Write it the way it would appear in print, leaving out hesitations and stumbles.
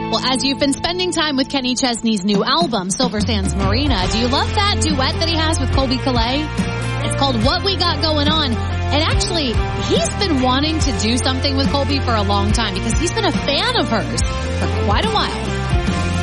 Well, as you've been spending time with Kenny Chesney's new album, Silver Sands Marina, do you love that duet that he has with Colby Calais? It's called What We Got Going On. And actually, he's been wanting to do something with Colby for a long time because he's been a fan of hers for quite a while.